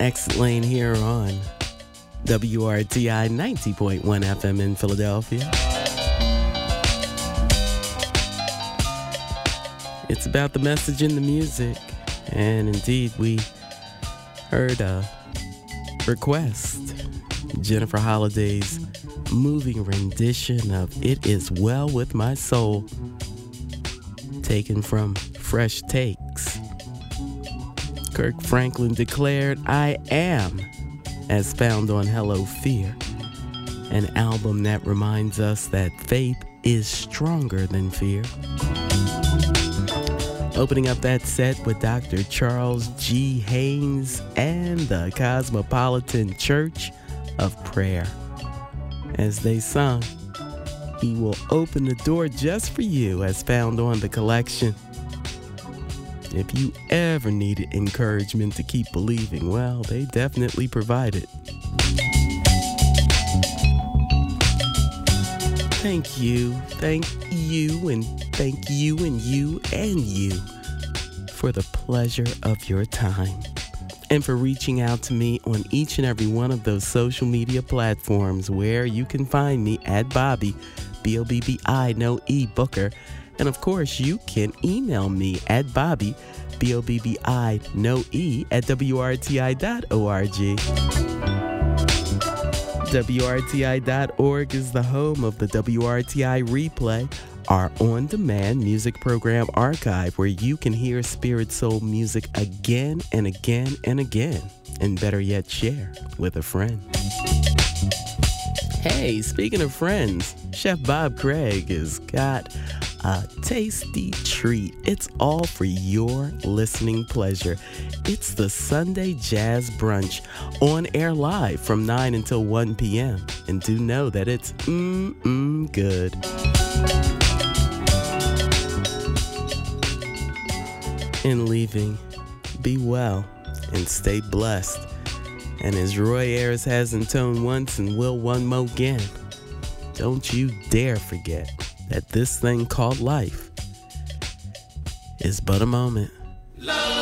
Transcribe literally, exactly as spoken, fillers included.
Exit Lane here on W R T I ninety point one F M in Philadelphia. It's about the message in the music. And indeed, we heard a request. Jennifer Holliday's moving rendition of It Is Well With My Soul, taken from Fresh Takes. Kirk Franklin declared, I am, as found on Hello Fear, an album that reminds us that faith is stronger than fear. Opening up that set with Doctor Charles G. Haynes and the Cosmopolitan Church of Prayer, as they sung, He Will Open the Door Just For You, as found on the collection. If you ever needed encouragement to keep believing, well, they definitely provide it. Thank you, thank you, and thank you and you and you for the pleasure of your time and for reaching out to me on each and every one of those social media platforms where you can find me at Bobby, B O B B I, no E, Booker. And of course, you can email me at Bobby, B O B B I, no E, at W R T I dot org. W R T I dot org is the home of the W R T I Replay, our on-demand music program archive where you can hear Spirit Soul music again and again and again, and better yet, share with a friend. Hey, speaking of friends, Chef Bob Craig has got a tasty treat. It's all for your listening pleasure. It's the Sunday Jazz Brunch, on air live from nine until one p.m. And do know that it's mm-mm good. In leaving, be well and stay blessed. And as Roy Ayers has intoned once and will one more again, don't you dare forget that this thing called life is but a moment. Love.